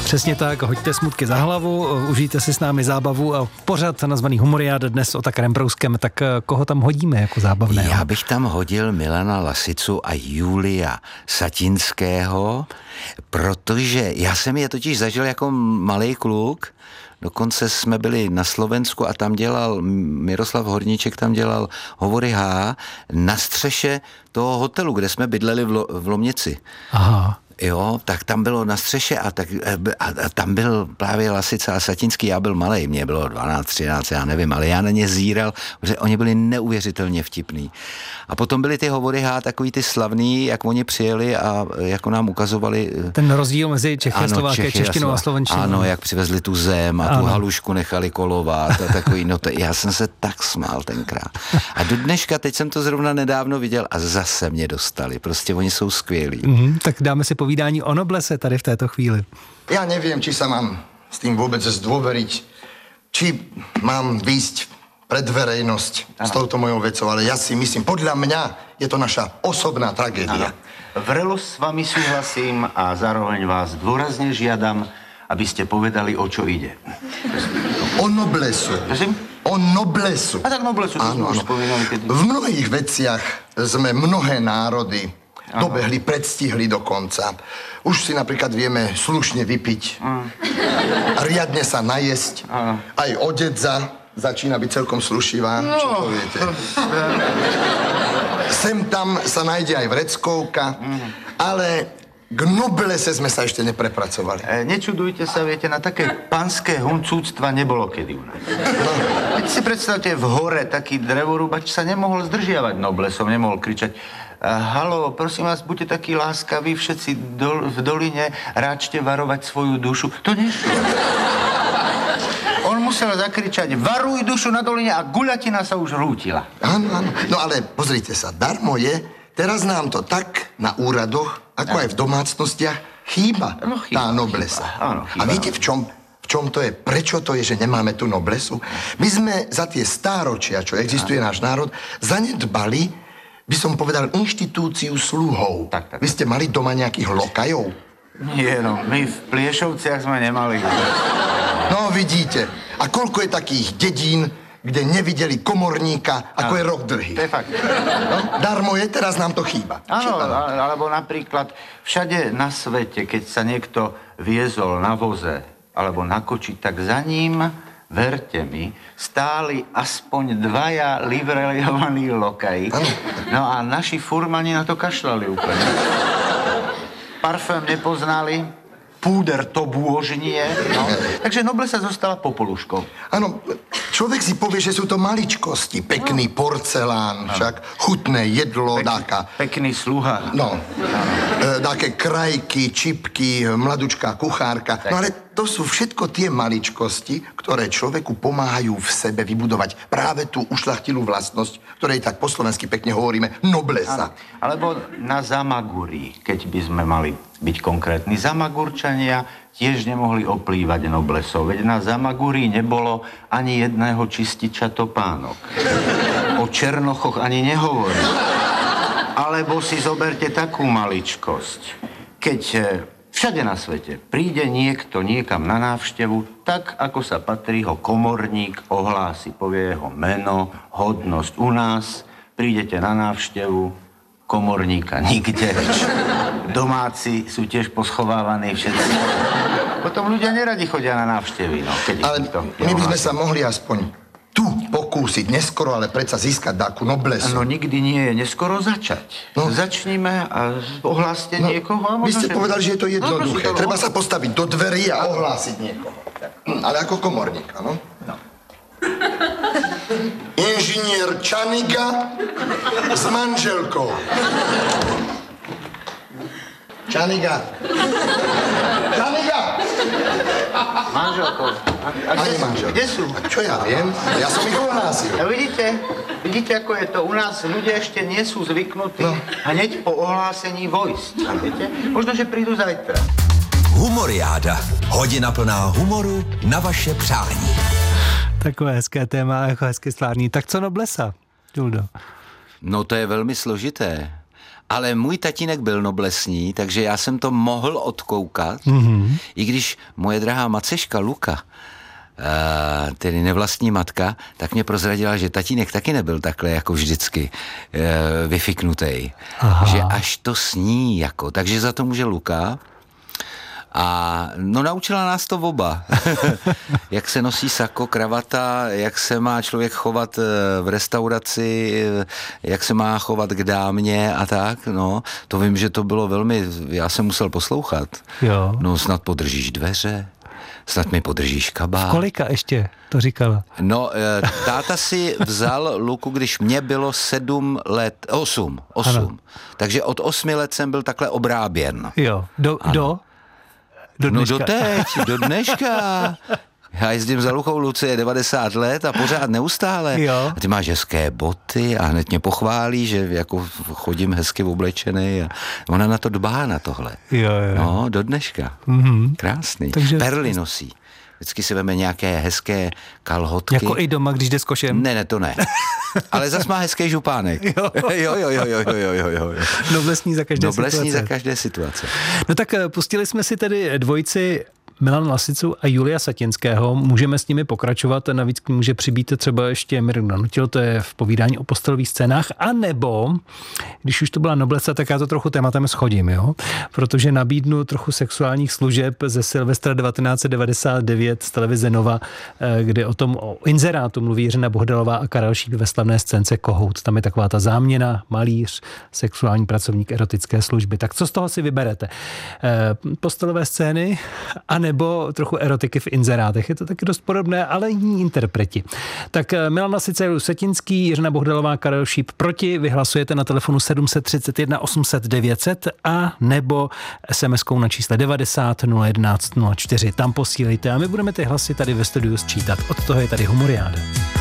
Přesně tak, hoďte smutky za hlavu, užijte si s námi zábavu a pořad nazvaný Humoriáda dnes o Takarem Prouskem, tak koho tam hodíme jako zábavného? Já bych tam hodil Milana Lasicu a Julia Satinského, protože já jsem je totiž zažil jako malej kluk. Dokonce jsme byli na Slovensku a tam dělal Miroslav Horníček, tam dělal Hovory H na střeše toho hotelu, kde jsme bydleli v Lomnici. Aha. Jo, tak tam bylo na střeše a tam byl právě Lasica a Satinský, já byl malej, mě bylo 12, 13, já nevím, ale já na ně zíral, protože oni byli neuvěřitelně vtipný. A potom byly ty Hovory H, takový ty slavný, jak oni přijeli a jako nám ukazovali... Ten rozdíl mezi češtinou a slovenštinou. Ano, jak přivezli tu zem a tu halušku nechali kolovat a takový, já jsem se tak smál tenkrát. A do dneška, teď jsem to zrovna nedávno viděl a zase mě dostali, prostě oni jsou skvělí. Tak dáme si povídání o Noblese tady v této chvíli. Ja neviem, či sa mám s tým vôbec zdôveriť, či mám výjsť pred verejnosť s touto mojou vecou, ale ja si myslím, podľa mňa je to naša osobná tragédia. Vrelo s vami súhlasím a zároveň vás dôrazne žiadam, aby ste povedali, o čo ide. O Noblesu. Prosím? O Noblesu. A tak Noblesu, to sme už spomínali. V mnohých veciach sme mnohé národy dobehli, predstihli dokonca. Už si napríklad vieme slušne vypiť, riadne sa najesť, aj odedza začína byť celkom slušivá, čo poviete. Sem tam sa nájde aj vreckovka, ale k Noblese sme sa ešte neprepracovali. Nečudujte sa, viete, na také panské huncúctva nebolo kedy u nás. Keď si predstavte, v hore taký drevorúbač sa nemohol zdržiavať Noblesom, nemohol kričať: Haló, prosím vás, buďte takí láskaví, všetci v doline, ráčte varovať svoju dušu. To nešlo. On musel zakričať: varuj dušu na doline, a guľatina sa už rútila. Áno. No ale pozrite sa, darmo je, teraz nám to tak na úradoch, ako aj v domácnostiach, chýba tá Noblesa. Áno, chýba. A viete, v čom to je? Prečo to je, že nemáme tú Noblesu? My sme za tie stáročia, čo existuje náš národ, zanedbali, by som povedal, inštitúciu sluhov. Tak. Vy ste mali doma nejakých lokajov? Nie, no, my v Pliešovciach sme nemali. No, vidíte. A koľko je takých dedín, kde nevideli komorníka, ako je rok dlhý. To je fakt. No, darmo je, teraz nám to chýba. Áno, alebo napríklad všade na svete, keď sa niekto viezol na voze alebo na koči, tak za ním, verte mi, stáli aspoň dvaja livrejovaní lokaji. No a naši furmani na to kašľali úplne. Parfém nepoznali, púder to bôžnie, no. Takže Noblesa zostala popoluškou. Áno, človek si povie, že sú to maličkosti. Pekný porcelán, však chutné jedlo, Pekný sluha. No, dáke krajky, čipky, mladučká kuchárka. No ale to sú všetko tie maličkosti, ktoré človeku pomáhajú v sebe vybudovať práve tú ušľachtilú vlastnosť, ktorej tak po slovensky pekne hovoríme Noblesa. Alebo na Zamaguri, keď by sme mali byť konkrétni. Zamagurčania tiež nemohli oplývať Noblesov, veď na Zamaguri nebolo ani jedného čističa topánok. O Černochoch ani nehovorím. Alebo si zoberte takú maličkosť. Keď všade na svete príde niekto niekam na návštevu, tak ako sa patrí, ho komorník ohlási, povie jeho meno, hodnosť. U nás prídete na návštevu, komorníka nikde. Domáci sú tiež poschovávaní všetci. Potom ľudia neradi chodia na návštevy. No, ale my by sme sa mohli aspoň tu pokúsiť, neskoro, ale predsa získať takú Noblesu. No nikdy nie je neskoro začať. No. Začníme a ohláste niekoho. A vy ste povedali, že je to jednoduché. Treba sa postaviť do dverí a ohlásiť niekoho. Ale ako komorníka, no? No. Inžinier Čaniga s manželkou. Čaniga! Manželkou. Ani manželkou. Kde sú? A čo ja viem? Ja som ich ohlásil. A vidíte, ako je to. U nás ľudia ešte nie sú zvyknutí hneď po ohlásení vojsť. Viete? Možno, že prídu zajtra. Humoriáda. Hodina plná humoru na vaše přání. Takové hezké téma, jako hezky slávný. Tak co Noblesa, Juldo? No to je velmi složité. Ale můj tatínek byl noblesní, takže já jsem to mohl odkoukat, i když moje drahá maceška Luka, tedy nevlastní matka, tak mě prozradila, že tatínek taky nebyl takhle jako vždycky vyfiknutej. Že až to sní jako. Takže za to může Luka. A no naučila nás to oba. Jak se nosí sako, kravata, jak se má člověk chovat v restauraci, jak se má chovat k dámě a tak, no. To vím, že to bylo velmi, já jsem musel poslouchat. Jo. No snad podržíš dveře, snad mi podržíš kabát. V kolika ještě to říkala? No, táta si vzal Luku, když mě bylo 8. Takže od 8 let jsem byl takhle obráběn. Jo, do dneška. Do dneška. Já jezdím za Lukou, Luce je 90 let a pořád neustále. Jo. A ty máš hezké boty a hned mě pochválí, že jako chodím hezky oblečený a ona na to dbá, na tohle. Jo. No, do dneška. Krásný. Takže... Perly nosí. Vždycky si veme nějaké hezké kalhotky. Jako i doma, když jde s košem? Ne, to ne. Ale zas má hezký župánek. Jo. Noblesní za každé situace. Noblesní za každé situace. No tak pustili jsme si tedy dvojici Milan Lasicu a Julia Satinského. Můžeme s nimi pokračovat, navíc může přibýt třeba ještě Mirek Nanutil, to je v povídání o postelových scénách, a nebo, když už to byla noblesa, tak já to trochu tématem schodím, jo? Protože nabídnu trochu sexuálních služeb ze Silvestra 1999 z televize Nova, kde o inzerátu mluví Jiřina Bohdalová a Karel Šíp ve slavné scénce Kohout. Tam je taková ta záměna, malíř, sexuální pracovník erotické služby. Tak co z toho si vyberete? Postelové scény a nebo trochu erotiky v inzerátech. Je to taky dost podobné, ale jiní interpreti. Tak Milan Lasica, Julia Satinský, Jiřina Bohdalová, Karel Šíp proti. Vyhlasujete na telefonu 731 800 900 a nebo SMS-kou na čísle 90 011 04. Tam posílejte a my budeme ty hlasy tady ve studiu sčítat. Od toho je tady Humoriáda.